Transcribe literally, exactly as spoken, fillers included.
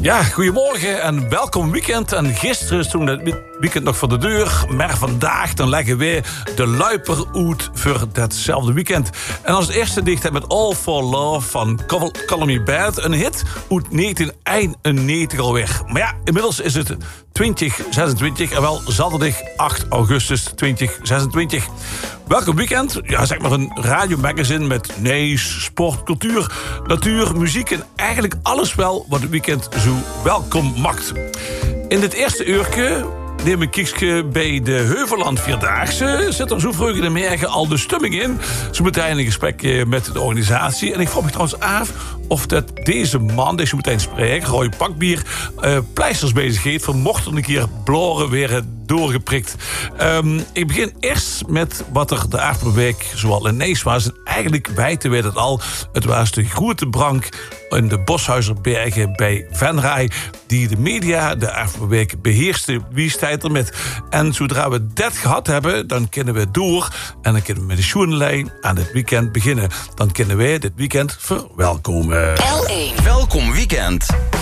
Ja, goedemorgen en welkom weekend. En gisteren stond het weekend nog voor de deur. Maar vandaag dan leggen we de luiper uit voor datzelfde weekend. En als eerste dicht met All for Love van Call Me Bad. Een hit uit negentien eenennegentig alweer. Maar ja, inmiddels is het twintig zesentwintig en wel zaterdag acht augustus twintig zesentwintig. Welkom weekend. Ja, zeg maar een radiomagazine met nieuws, sport, cultuur, natuur, muziek en eigenlijk alles wel wat het weekend zo welkom maakt. In dit eerste uurtje neem ik kijkje bij de Heuvelland Vierdaagse. Zit er zo vroeg in de merken al de stemming in. Zo meteen een gesprek met de organisatie. En ik vroeg me trouwens af of dat deze man, die zo meteen spreekt, Roy Pakbier, uh, pleisters bezig heeft. Voor mocht er een keer bloren weer doorgeprikt. Um, ik begin eerst met wat er de afgelopen week zoal ineens was. En eigenlijk wijten we het al. Het was de groentebrank in de Boshuizerbergen bij Venray, die de media de afgelopen week beheerste. Wie staat er met? En zodra we dat gehad hebben, dan kunnen we door. En dan kunnen we met de journalijn aan het weekend beginnen. Dan kunnen wij dit weekend verwelkomen. L één. Welkom weekend.